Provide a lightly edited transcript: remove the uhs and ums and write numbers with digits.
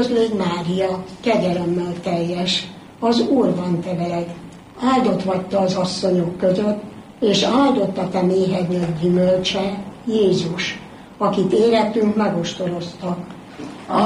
Áldott légy Mária, kegyelemmel teljes, az Úr van te veled. Áldott vagy te az asszonyok között, és áldott a te méhednek gyümölcse, Jézus, akit érettünk megostoroztak.